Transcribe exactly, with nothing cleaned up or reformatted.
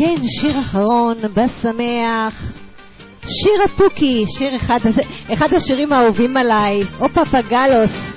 כן, שיר אחרון, בשמח. שיר התוכי, שיר אחד, אחד השירים האהובים עליי. או פפגלוס.